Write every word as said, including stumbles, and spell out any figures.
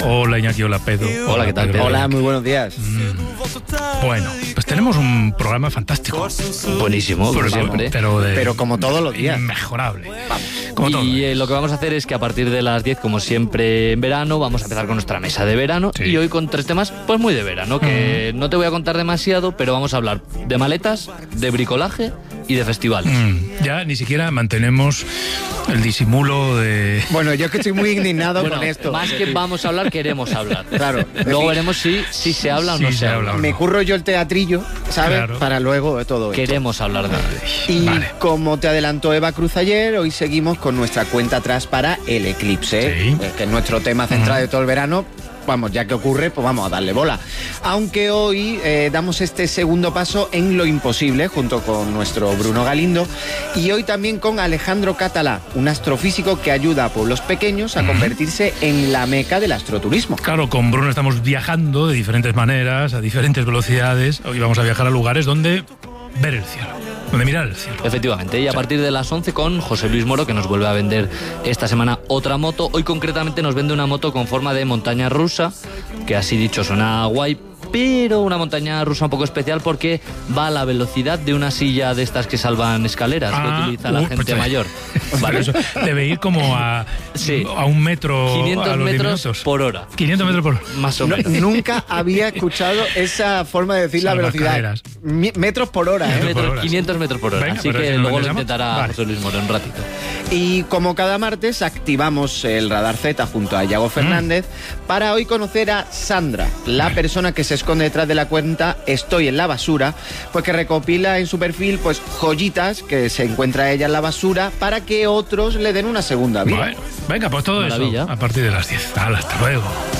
Hola Iñaki, hola Pedro. Hola, ¿qué tal, Pedro? Hola, muy buenos días. Mm. Bueno, pues tenemos un programa fantástico. Buenísimo, como pero, siempre. Pero, de, Pero como todos los días. Inmejorable. Como todo. Y eh, lo que vamos a hacer es que a partir de las diez, como siempre en verano, vamos a empezar con nuestra mesa de verano. Sí. Y hoy con tres temas, pues muy de verano, que mm. no te voy a contar demasiado, pero vamos a hablar de maletas, de bricolaje y de festivales. Mm. Ya ni siquiera mantenemos el disimulo de... Bueno, yo es que estoy muy indignado Bueno, con esto. más que vamos a hablar, queremos hablar. Claro. Luego veremos si, si se habla o Sí no se se, habla habla. o Me curro yo el teatrillo, ¿sabes? Claro. Para luego de todo esto. Queremos hablar de ello. Y Vale. como te adelantó Eva Cruz ayer, hoy seguimos con nuestra cuenta atrás para el eclipse, Sí. eh, que es nuestro tema central de todo el verano. Vamos, ya que ocurre, pues vamos a darle bola. Aunque hoy eh, damos este segundo paso en lo imposible, junto con nuestro Bruno Galindo, y hoy también con Alejandro Catalá, un astrofísico que ayuda a pueblos pequeños a convertirse en la meca del astroturismo. Claro, con Bruno estamos viajando de diferentes maneras, a diferentes velocidades. Hoy vamos a viajar a lugares donde ver el cielo, donde mirar el cielo. Efectivamente, y a partir de las once con José Luis Moro, que nos vuelve a vender esta semana otra moto. Hoy concretamente nos vende una moto con forma de montaña rusa, que así dicho suena guay, pero una montaña rusa un poco especial porque va a la velocidad de una silla de estas que salvan escaleras, Ah, que utiliza la uh, gente pues, mayor. Pero ¿Vale? eso debe ir como a, Sí. a un metro quinientos a los diez metros minutos. por hora. quinientos metros por hora. Más o No, menos. nunca había escuchado esa forma de decir la velocidad. Salvacaleras. Mi- metros por hora, ¿eh? Metros por hora, quinientos sí. metros por hora. Venga, Así pero que si nos luego lo vendemos, intentará vale. José Luis Moro en un ratito. Y como cada martes activamos el Radar Z junto a Yago Fernández para hoy conocer a Sandra, la persona que se esconde detrás de la cuenta Estoy en la basura, pues que recopila en su perfil pues joyitas que se encuentra ella en la basura para que otros le den una segunda vida. Bueno, venga, pues todo Maravilla. eso a partir de las diez. Hala, hasta luego.